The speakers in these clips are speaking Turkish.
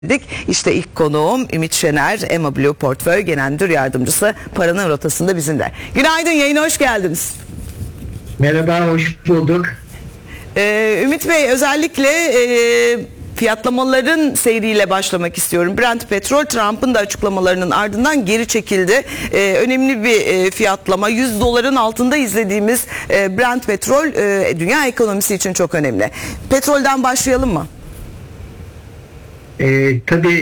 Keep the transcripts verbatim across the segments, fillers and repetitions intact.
İşte ilk konuğum Ümit Şener, Emma Blue Portföy Genel Müdür Yardımcısı, Paranın Rotası'nda bizimle. Günaydın, yayına hoş geldiniz. Merhaba, hoş bulduk. Ee, Ümit Bey, özellikle e, fiyatlamaların seyriyle başlamak istiyorum. Brent petrol, Trump'ın da açıklamalarının ardından geri çekildi. Ee, önemli bir e, fiyatlama. yüz doların altında izlediğimiz e, Brent petrol e, dünya ekonomisi için çok önemli. Petrolden başlayalım mı? E, tabii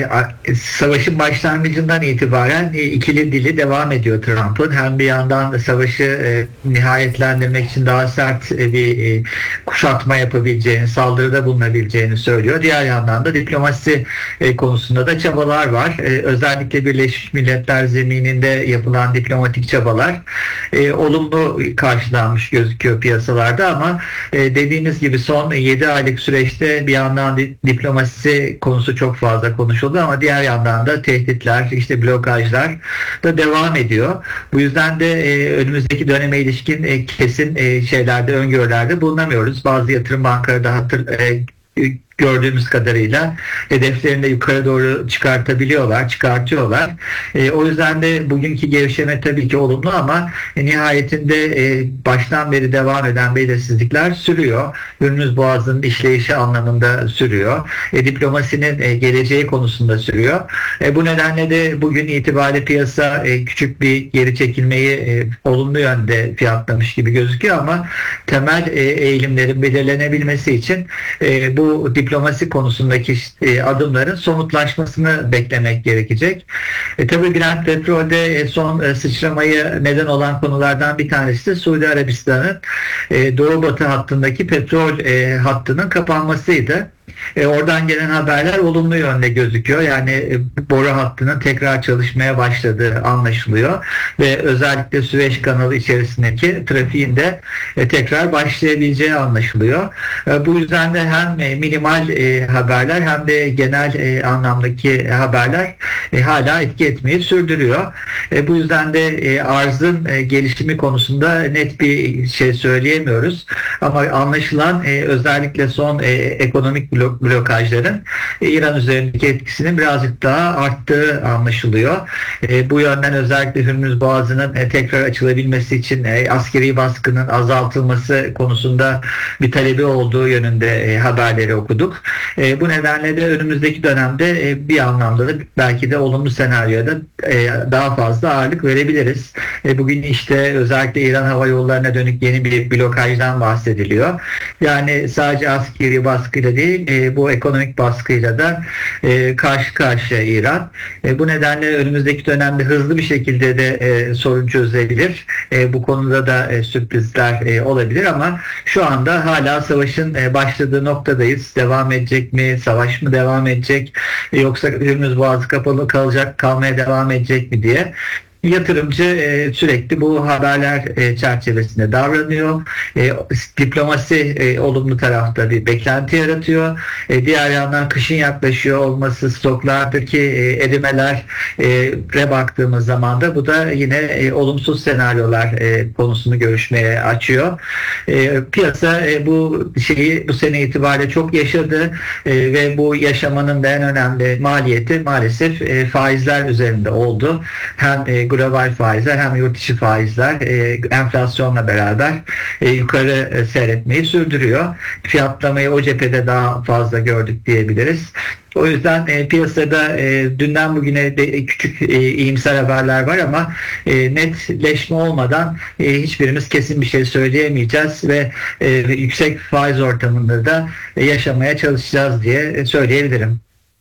e, savaşın başlangıcından itibaren e, ikili dili devam ediyor Trump'ın. Hem bir yandan savaşı e, nihayetlendirmek için daha sert e, bir e, kuşatma yapabileceğini, saldırıda bulunabileceğini söylüyor. Diğer yandan da diplomasi e, konusunda da çabalar var. E, özellikle Birleşmiş Milletler zemininde yapılan diplomatik çabalar e, olumlu karşılanmış gözüküyor piyasalarda ama e, dediğiniz gibi son yedi aylık süreçte bir yandan di, diplomasi konusu çok fazla konuşuldu ama diğer yandan da tehditler, işte blokajlar da devam ediyor. Bu yüzden de e, önümüzdeki döneme ilişkin e, kesin e, şeylerde, öngörülerde bulunamıyoruz. Bazı yatırım bankaları da hatır, e, gördüğümüz kadarıyla hedeflerini de yukarı doğru çıkartabiliyorlar, çıkartıyorlar. E, o yüzden de bugünkü gevşeme tabii ki olumlu ama e, nihayetinde e, baştan beri devam eden belirsizlikler sürüyor. Hürmüz Boğazı'nın işleyişi anlamında sürüyor. E, diplomasinin e, geleceği konusunda sürüyor. E, bu nedenle de bugün itibariyle piyasa e, küçük bir geri çekilmeyi e, olumlu yönde fiyatlamış gibi gözüküyor ama temel e, eğilimlerin belirlenebilmesi için e, bu bu diplomasi konusundaki e, adımların somutlaşmasını beklemek gerekecek. E, tabii Brent petrolde e, son e, sıçramayı neden olan konulardan bir tanesi de Suudi Arabistan'ın e, Doğu Batı hattındaki petrol e, hattının kapanmasıydı. E, oradan gelen haberler olumlu yönde gözüküyor. Yani e, boru hattının tekrar çalışmaya başladığı anlaşılıyor ve özellikle Süveyş kanalı içerisindeki trafiğin de e, tekrar başlayabileceği anlaşılıyor. E, bu yüzden de hem e, minimal e, haberler hem de genel e, anlamdaki haberler e, hala etki etmeyi sürdürüyor. E, bu yüzden de e, arzın e, gelişimi konusunda net bir şey söyleyemiyoruz. Ama anlaşılan e, özellikle son e, ekonomik blok blokajların İran üzerindeki etkisinin birazcık daha arttığı anlaşılıyor. E, bu yönden özellikle Hürmüz Boğazı'nın e, tekrar açılabilmesi için e, askeri baskının azaltılması konusunda bir talebi olduğu yönünde e, haberleri okuduk. E, bu nedenle de önümüzdeki dönemde e, bir anlamda da belki de olumlu senaryoda e, daha fazla ağırlık verebiliriz. E, bugün işte özellikle İran Hava Yolları'na dönük yeni bir blokajdan bahsediliyor. Yani sadece askeri baskıyla değil e, bu ekonomik baskıyla da e, karşı karşıya İran. E, bu nedenle önümüzdeki dönemde hızlı bir şekilde de e, sorun çözülebilir. E, bu konuda da e, sürprizler e, olabilir ama şu anda hala savaşın e, başladığı noktadayız. Devam edecek mi? Savaş mı devam edecek? E, yoksa Hürmüz Boğazı kapalı kalacak, kalmaya devam edecek mi diye yatırımcı e, sürekli bu haberler e, çerçevesinde davranıyor. E, diplomasi e, olumlu tarafta bir beklenti yaratıyor. E, diğer yandan kışın yaklaşıyor olması, stoklardaki e, erimeler e, re baktığımız zaman da bu da yine e, olumsuz senaryolar e, konusunu görüşmeye açıyor. E, piyasa e, bu şeyi bu sene itibariyle çok yaşadı e, ve bu yaşamanın da en önemli maliyeti maalesef e, faizler üzerinde oldu. Hem e, global faizler hem yurt içi faizler e, enflasyonla beraber e, yukarı e, seyretmeyi sürdürüyor. Fiyatlamayı o cephede daha fazla gördük diyebiliriz. O yüzden e, piyasada e, dünden bugüne de küçük e, iyimser haberler var ama e, netleşme olmadan e, hiçbirimiz kesin bir şey söyleyemeyeceğiz ve e, yüksek faiz ortamında da e, yaşamaya çalışacağız diye söyleyebilirim.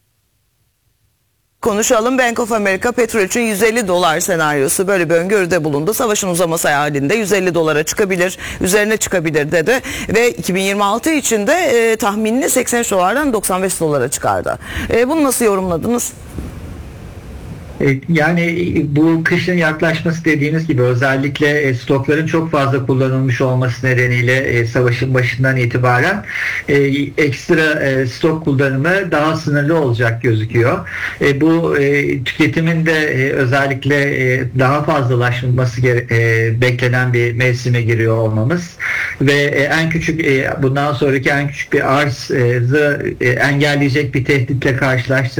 Konuşalım. Bank of America petrol için yüz elli dolar senaryosu böyle bir öngörüde bulundu. Savaşın uzaması halinde yüz elli dolara çıkabilir, üzerine çıkabilir dedi. Ve iki bin yirmi altı için de e, tahminini seksen üç dolardan doksan beş dolara çıkardı. E, bunu nasıl yorumladınız? E, Yani bu kışın yaklaşması dediğiniz gibi özellikle e, stokların çok fazla kullanılmış olması nedeniyle e, savaşın başından itibaren e, ekstra e, stok kullanımı daha sınırlı olacak gözüküyor. E, Bu e, tüketimin de e, özellikle e, daha fazlalaşması gere- e, beklenen bir mevsime giriyor olmamız ve e, en küçük e, bundan sonraki en küçük bir arzı e, engelleyecek bir tehditle karşılaştığımız